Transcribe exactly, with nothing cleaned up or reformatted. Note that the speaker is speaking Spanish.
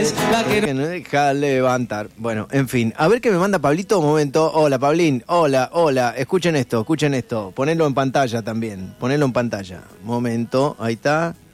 es la que Que no deja levantar. Bueno, en fin. A ver qué me manda Pablito. Un momento. Hola, Pablín. Hola, hola. Escuchen esto, escuchen esto. Ponelo en pantalla también. Ponelo en pantalla. Momento. Ahí está.